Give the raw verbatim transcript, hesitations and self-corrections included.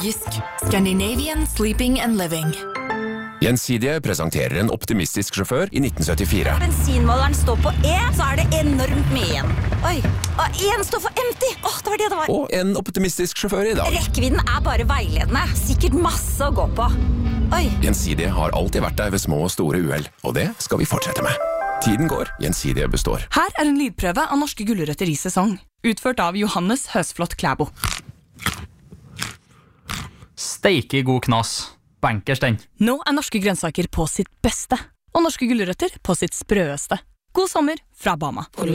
Jysk. Scandinavian Sleeping and Living. Gjensidige presenterer en optimistisk sjåfør i nitten syttifire. Bensinmåleren står på E, så er det enormt mye igjen. Oi, og en står for empty. Åh, det var det det var. Og en optimistisk sjåfør i dag. Rekkevidden er bare veiledende. Sikkert masse å gå på. Oi. Gjensidige har alltid vært der ved små og store uhell, og det skal vi fortsette med. Tiden går, Gjensidige består. Her er en lydprøve av norske gulrøtter i sesong, utført av Johannes Høsflot Klæbo. Steike god knas. Bankers den. Nå er norske grønnsaker på sitt beste, og norske gulrøtter på sitt sprøeste. God sommer fra Bama.